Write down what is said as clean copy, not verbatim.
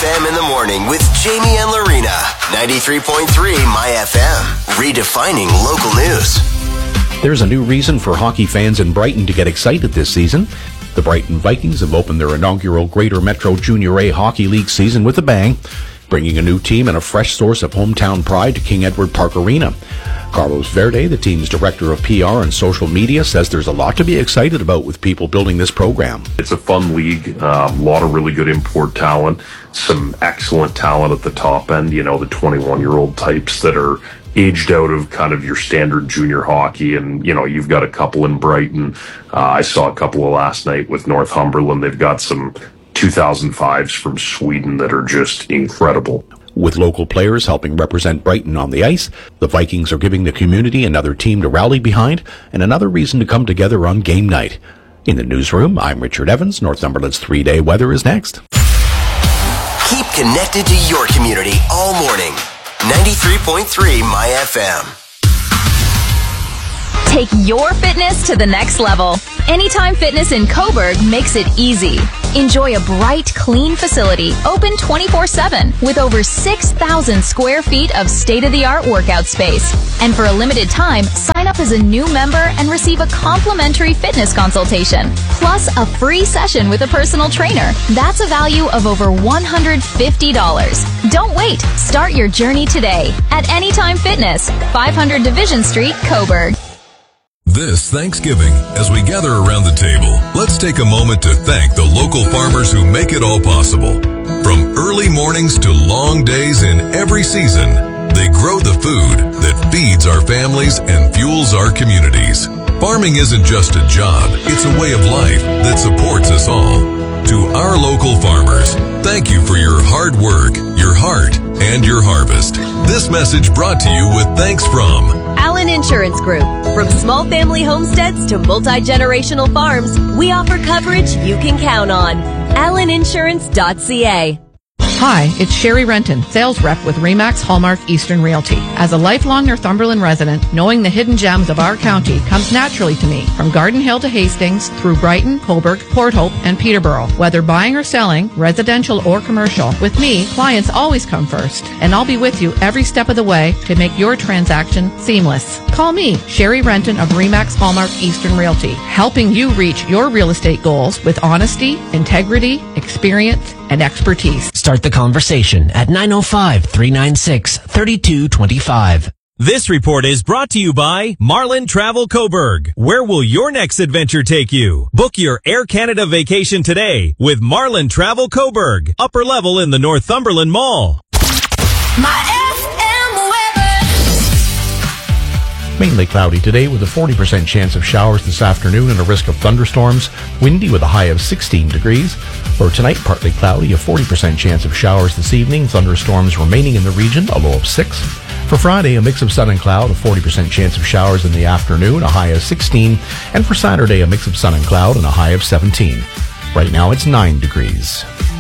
FM in the morning with Jamie and Lorena. 93.3 My FM. Redefining local news. There's a new reason for hockey fans in Brighton to get excited this season. The Brighton Vikings have opened their inaugural Greater Metro Junior A Hockey League season with a bang, bringing a new team and a fresh source of hometown pride to King Edward Park Arena. Carlos Verde, the team's director of PR and social media, says there's a lot to be excited about with people building this program. It's a fun league, a lot of really good import talent, some excellent talent at the top end, you know, the 21-year-old types that are aged out of kind of your standard junior hockey. And, you know, you've got a couple in Brighton. I saw a couple of last night with Northumberland. They've got some 2005s from Sweden that are just incredible. With local players helping represent Brighton on the ice, the Vikings are giving the community another team to rally behind and another reason to come together on game night. In the newsroom, I'm Richard Evans. Northumberland's 3-day weather is next. Keep connected to your community all morning. 93.3 My FM. Take your fitness to the next level. Anytime Fitness in Cobourg makes it easy. Enjoy a bright, clean facility, open 24/7, with over 6,000 square feet of state-of-the-art workout space. And for a limited time, sign up as a new member and receive a complimentary fitness consultation, plus a free session with a personal trainer. That's a value of over $150. Don't wait. Start your journey today at Anytime Fitness, 500 Division Street, Cobourg. This Thanksgiving, as we gather around the table, let's take a moment to thank the local farmers who make it all possible. From early mornings to long days in every season, they grow the food that feeds our families and fuels our communities. Farming isn't just a job, it's a way of life that supports us all. To our local farmers, thank you for your hard work, your heart, and your harvest. This message brought to you with thanks from Allen Insurance Group. From small family homesteads to multi-generational farms, we offer coverage you can count on. AllenInsurance.ca. Hi, it's Sherry Renton, sales rep with Remax Hallmark Eastern Realty. As a lifelong Northumberland resident, knowing the hidden gems of our county comes naturally to me. From Garden Hill to Hastings, through Brighton, Cobourg, Port Hope, and Peterborough. Whether buying or selling, residential or commercial, with me, clients always come first. And I'll be with you every step of the way to make your transaction seamless. Call me, Sherry Renton of Remax Hallmark Eastern Realty, helping you reach your real estate goals with honesty, integrity, experience, and expertise. Start the conversation at 905-396-3225. This report is brought to you by Marlin Travel Cobourg. Where will your next adventure take you? Book your Air Canada vacation today with Marlin Travel Cobourg, upper level in the Northumberland Mall. Mainly cloudy today with a 40% chance of showers this afternoon and a risk of thunderstorms. Windy with a high of 16 degrees. For tonight, partly cloudy, a 40% chance of showers this evening. Thunderstorms remaining in the region, a low of 6. For Friday, a mix of sun and cloud, a 40% chance of showers in the afternoon, a high of 16. And for Saturday, a mix of sun and cloud and a high of 17. Right now, it's 9 degrees.